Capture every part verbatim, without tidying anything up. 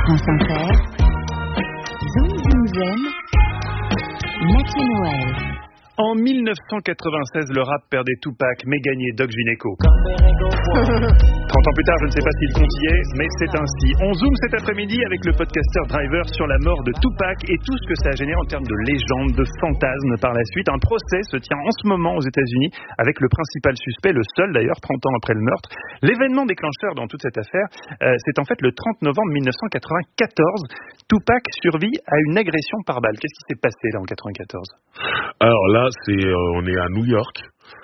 France Inter, Zoom Zoom Zen, Mathieu Noël. En dix-neuf cent quatre-vingt-seize, le rap perdait Tupac, mais gagnait Doc Gynéco. trente ans plus tard, je ne sais pas s'il compte y est, mais c'est ainsi. On zoome cet après-midi avec le podcasteur Driver sur la mort de Tupac et tout ce que ça a généré en termes de légendes, de fantasmes par la suite. Un procès se tient en ce moment aux États-Unis avec le principal suspect, le seul d'ailleurs, trente ans après le meurtre. L'événement déclencheur dans toute cette affaire, euh, c'est en fait le trente novembre mille neuf cent quatre-vingt-quatorze. Tupac survit à une agression par balle. Qu'est-ce qui s'est passé là en quatre-vingt-quatorze ? Alors là, c'est, euh, on est à New York.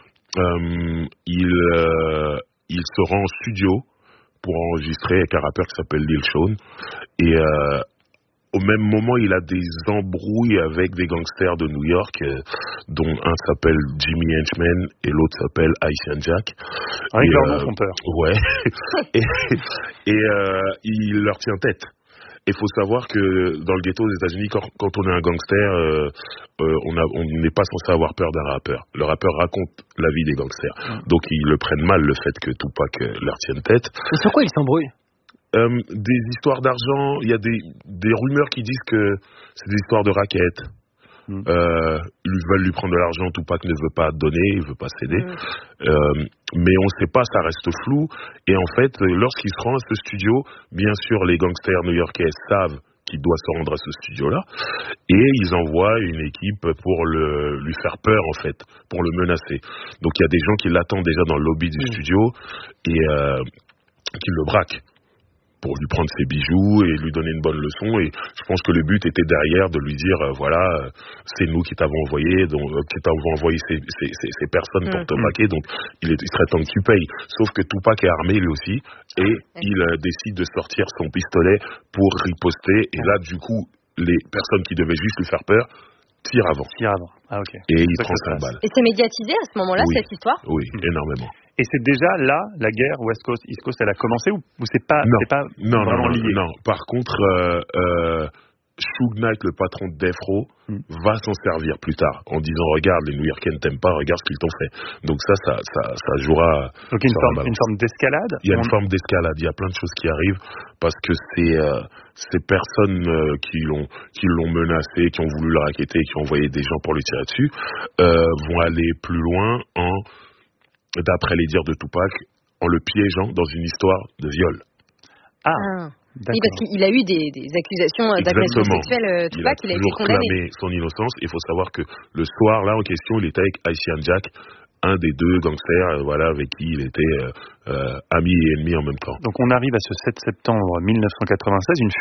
Euh, il, euh, il se rend en studio pour enregistrer avec un rappeur qui s'appelle Lil Jon. Et euh, au même moment, il a des embrouilles avec des gangsters de New York, euh, dont un s'appelle Jimmy Henchman et l'autre s'appelle Haitian Jack. Avec leurs noms euh, font peur. Ouais. et et euh, il leur tient tête. Il faut savoir que dans le ghetto aux États-Unis, quand, quand on est un gangster, euh, euh, on a, on n'est pas censé avoir peur d'un rappeur. Le rappeur raconte la vie des gangsters. Mmh. Donc ils le prennent mal, le fait que Tupac euh, leur tienne tête. Et sur quoi ils s'embrouillent ? euh, Des histoires d'argent. Il y a des, des rumeurs qui disent que c'est des histoires de raquettes. Mmh. Euh, ils veulent lui prendre de l'argent, Tupac ne veut pas donner, il veut pas céder. Mmh. Euh, mais on ne sait pas, ça reste flou. Et en fait, lorsqu'il se rend à ce studio, bien sûr, les gangsters new-yorkais savent qu'il doit se rendre à ce studio-là, et ils envoient une équipe pour le, lui faire peur, en fait, pour le menacer. Donc il y a des gens qui l'attendent déjà dans le lobby du mmh. studio et euh, qui le braquent pour lui prendre ses bijoux et lui donner une bonne leçon. Et je pense que le but était derrière de lui dire, euh, voilà, euh, c'est nous qui t'avons envoyé, donc, euh, qui t'avons envoyé ces, ces, ces, ces personnes pour mmh. te braquer, donc il, est, il serait temps que tu payes. Sauf que Tupac est armé lui aussi, et mmh. il euh, décide de sortir son pistolet pour riposter, et là, du coup, les personnes qui devaient juste lui faire peur tirent avant. Tirent avant, ah ok. Et il prend cinq balles. Et c'est médiatisé à ce moment-là, oui. cette histoire ? Oui, mmh. énormément. Et c'est déjà là, la guerre West Coast, East Coast, elle a commencé ou, ou c'est pas, non. c'est pas non, vraiment non, lié ? Non, par contre, euh, euh, Suge Knight, le patron de Death Row, mm. va s'en servir plus tard en disant, regarde, les New-Yorkais ne t'aiment pas, regarde ce qu'ils t'ont fait. Donc ça, ça, ça, ça jouera. Donc une forme, une forme d'escalade ? Il y a on... une forme d'escalade, il y a plein de choses qui arrivent parce que c'est euh, ces personnes euh, qui l'ont, qui l'ont menacé, qui ont voulu le racketter, qui ont envoyé des gens pour lui tirer dessus, euh, vont aller plus loin en, d'après les dires de Tupac, en le piégeant dans une histoire de viol. Ah, ah. Oui, parce qu'il a eu des, des accusations d'agression sexuelle, euh, Tupac, il a, il a été condamné. Il a toujours clamé son innocence. Il faut savoir que le soir, là, en question, il était avec Haitian Jack, un des deux gangsters, euh, voilà, avec qui il était euh, euh, ami et ennemi en même temps. Donc on arrive à ce sept septembre mille neuf cent quatre-vingt-seize, une